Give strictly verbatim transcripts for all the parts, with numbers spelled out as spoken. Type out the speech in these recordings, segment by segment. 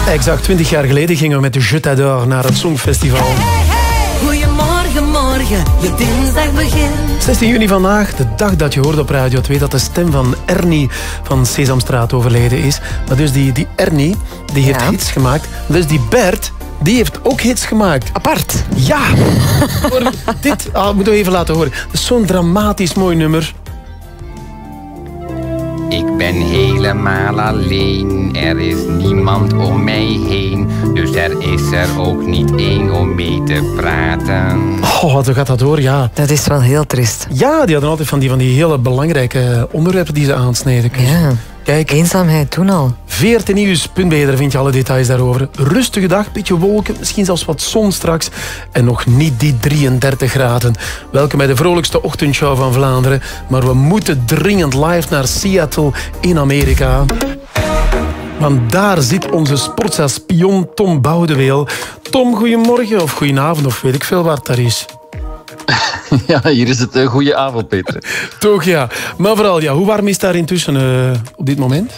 Exact twintig jaar geleden gingen we met de Je t'adore naar het Songfestival. Hey, hey, hey. Goedemorgen, morgen, je dinsdag begint. zestien juni vandaag, de dag dat je hoorde op Radio twee dat de stem van Ernie van Sesamstraat overleden is. Maar dus die, die Ernie, die heeft Ja. hits gemaakt. Dus die Bert, die heeft ook hits gemaakt. Apart. Ja! Hoor, dit ah, moeten we even laten horen. Dat is zo'n dramatisch mooi nummer. Ik ben helemaal alleen, er is niemand om mij heen. Dus er is er ook niet één om mee te praten. Oh, wat gaat dat door, ja. Dat is wel heel triest. Ja, die hadden altijd van die, van die hele belangrijke onderwerpen die ze aansneden. Ja. Kijk, Eenzaamheid toen al. v r t nieuws punt b e, daar vind je alle details daarover. Rustige dag, beetje wolken, misschien zelfs wat zon straks. En nog niet die drieëndertig graden. Welkom bij de vrolijkste ochtendshow van Vlaanderen. Maar we moeten dringend live naar Seattle in Amerika. Want daar zit onze sportsa-spion Tom Boudeweel. Tom, goedemorgen of goedenavond of weet ik veel waar het daar is. Ja, hier is het. Uh, goeie avond, Peter. Toch ja. Maar vooral, ja, hoe warm is daar intussen uh, op dit moment?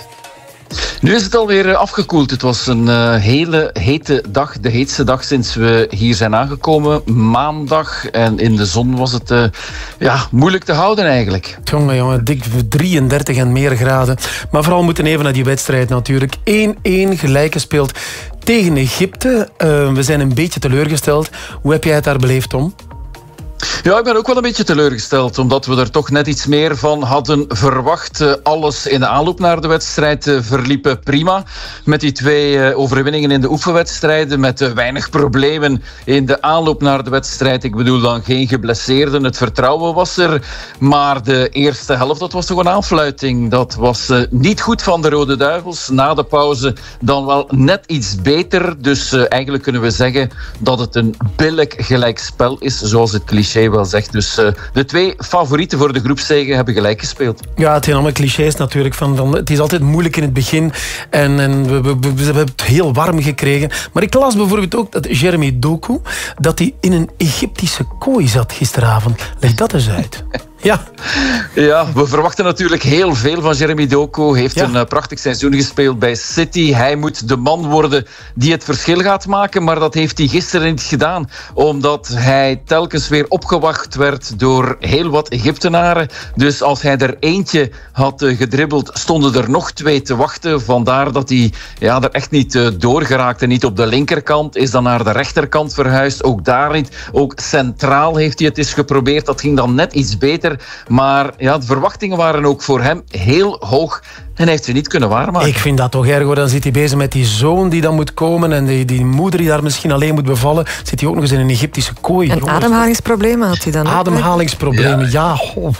Nu is het alweer uh, afgekoeld. Het was een uh, hele hete dag. De heetste dag sinds we hier zijn aangekomen. Maandag. En in de zon was het uh, ja, moeilijk te houden eigenlijk. Jongen, jongen, dik drieëndertig en meer graden. Maar vooral moeten even naar die wedstrijd natuurlijk. één-één gelijk gespeeld tegen Egypte. Uh, we zijn een beetje teleurgesteld. Hoe heb jij het daar beleefd, Tom? Ja, ik ben ook wel een beetje teleurgesteld, omdat we er toch net iets meer van hadden verwacht. Alles in de aanloop naar de wedstrijd verliep prima. Met die twee overwinningen in de oefenwedstrijden, met weinig problemen in de aanloop naar de wedstrijd. Ik bedoel dan geen geblesseerden, het vertrouwen was er. Maar de eerste helft, dat was toch een aanfluiting. Dat was niet goed van de Rode Duivels. Na de pauze dan wel net iets beter. Dus eigenlijk kunnen we zeggen dat het een billig gelijkspel is, zoals het cliché wel zegt. Dus uh, de twee favorieten voor de groepszege hebben gelijk gespeeld. Ja, het zijn allemaal clichés natuurlijk. Van, van, het is altijd moeilijk in het begin. En, en we, we, we, we hebben het heel warm gekregen. Maar ik las bijvoorbeeld ook dat Jeremy Doku dat hij in een Egyptische kooi zat gisteravond. Leg dat eens uit. Ja. Ja, we verwachten natuurlijk heel veel van Jeremy Doku. Heeft ja. een uh, prachtig seizoen gespeeld bij City. Hij moet de man worden die het verschil gaat maken. Maar dat heeft hij gisteren niet gedaan. Omdat hij telkens weer opgewacht werd door heel wat Egyptenaren. Dus als hij er eentje had uh, gedribbeld, stonden er nog twee te wachten. Vandaar dat hij ja, er echt niet uh, doorgeraakte. Niet op de linkerkant, is dan naar de rechterkant verhuisd. Ook daar niet. Ook centraal heeft hij het eens geprobeerd. Dat ging dan net iets beter. Maar ja, de verwachtingen waren ook voor hem heel hoog. En hij heeft ze niet kunnen waarmaken. Ik vind dat toch erg hoor. Dan zit hij bezig met die zoon die dan moet komen. En die, die moeder die daar misschien alleen moet bevallen. Zit hij ook nog eens in een Egyptische kooi. En ademhalingsproblemen had hij dan ook? Ademhalingsproblemen, ja. ja oh.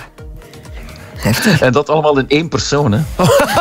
Heftig. En dat allemaal in één persoon, hè?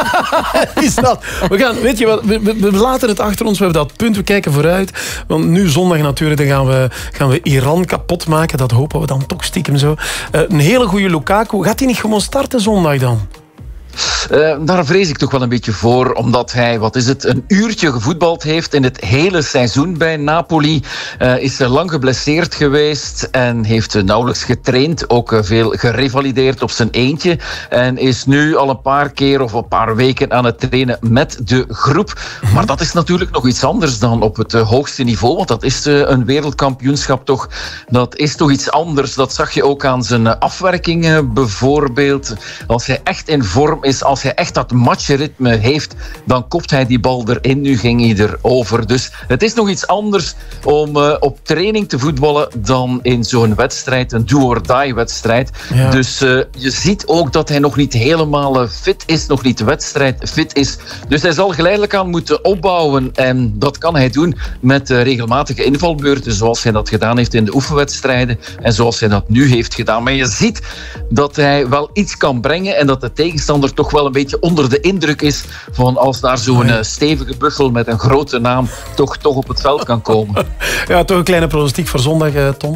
Is dat? We gaan, weet je wat, we, we, we laten het achter ons. We hebben dat punt, we kijken vooruit. Want nu zondag natuurlijk, dan gaan we, gaan we Iran kapot maken. Dat hopen we dan toch stiekem zo. Uh, een hele goede Lukaku. Gaat hij niet gewoon starten zondag dan? Uh, daar vrees ik toch wel een beetje voor, omdat hij, wat is het, een uurtje gevoetbald heeft in het hele seizoen bij Napoli. Uh, is lang geblesseerd geweest en heeft uh, nauwelijks getraind, ook uh, veel gerevalideerd op zijn eentje. En is nu al een paar keer of een paar weken aan het trainen met de groep. Maar dat is natuurlijk nog iets anders dan op het uh, hoogste niveau, want dat is uh, een wereldkampioenschap toch. Dat is toch iets anders. Dat zag je ook aan zijn uh, afwerkingen bijvoorbeeld. Als hij echt in vorm is, als hij echt dat matchritme heeft, dan kopt hij die bal erin. Nu ging hij erover. Dus het is nog iets anders om uh, op training te voetballen dan in zo'n wedstrijd, een do-or-die wedstrijd. Ja. Dus uh, je ziet ook dat hij nog niet helemaal uh, fit is, nog niet wedstrijd fit is. Dus hij zal geleidelijk aan moeten opbouwen en dat kan hij doen met uh, regelmatige invalbeurten, zoals hij dat gedaan heeft in de oefenwedstrijden en zoals hij dat nu heeft gedaan. Maar je ziet dat hij wel iets kan brengen en dat de tegenstander toch wel een beetje onder de indruk is van als daar zo'n uh, stevige buffel met een grote naam toch, toch op het veld kan komen. Ja, toch een kleine pronostiek voor zondag, uh, Tom?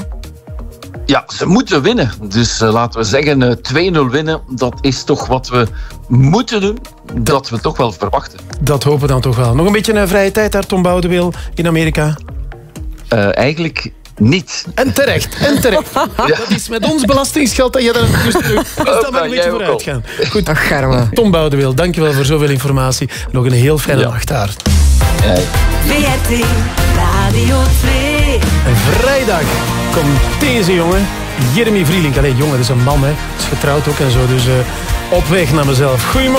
Ja, ze moeten winnen. Dus uh, laten we zeggen uh, twee nul winnen. Dat is toch wat we moeten doen. Dat, dat we toch wel verwachten. Dat hopen we dan toch wel. Nog een beetje een vrije tijd daar, Tom Boudeweel, in Amerika? Uh, eigenlijk... niet. En terecht, en terecht. Ja. Dat is met ons belastingsgeld dat je daar dus, dus daar maar een beetje vooruit gaan. Goed. Ach, Germe. Tom Boudeweel, dankjewel voor zoveel informatie. Nog een heel fijne ja. nacht daar. Uh, V R T Radio twee. En vrijdag komt deze jongen, Jeremy Vrielink. Allee, jongen, dat is een man, hè. Is getrouwd ook en zo, dus uh, op weg naar mezelf. Goedemorgen.